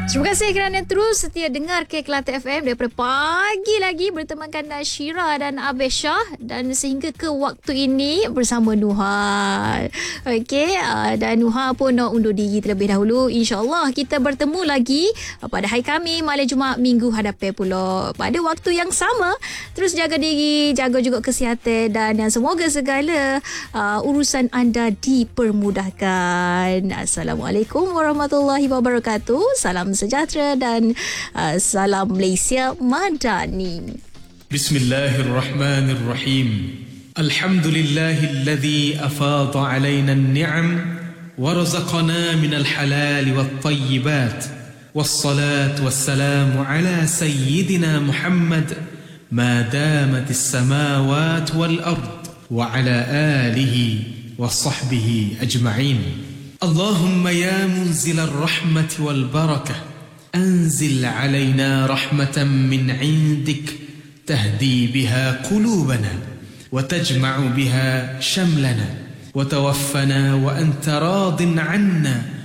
Terima kasih kerana terus setia dengar Kelantan FM daripada pagi lagi bertemankan Syira dan Abesha, dan sehingga ke waktu ini bersama Nuha. Okey, dan Nuha pun nak undur diri terlebih dahulu. InsyaAllah kita bertemu lagi pada hari Khamis, malam Jumaat, minggu hadapan pula pada waktu yang sama. Terus jaga diri, jaga juga kesihatan, dan semoga segala urusan anda dipermudahkan. Assalamualaikum warahmatullahi wabarakatuh. Salam sejahtera dan salam Malaysia Madani. Bismillahirrahmanirrahim. Alhamdulillahilladzi afada alaina an-ni'am wa razaqana minal halal wat tayyibat. Wassalatu wassalamu ala sayyidina Muhammad ma damatis samawati wal ard wa ala alihi wa sahbihi ajma'in. Allahumma ya munzilal rahmati wal barakah أنزل علينا رحمة من عندك تهدي بها قلوبنا وتجمع بها شملنا وتوفنا وأنت راض عنا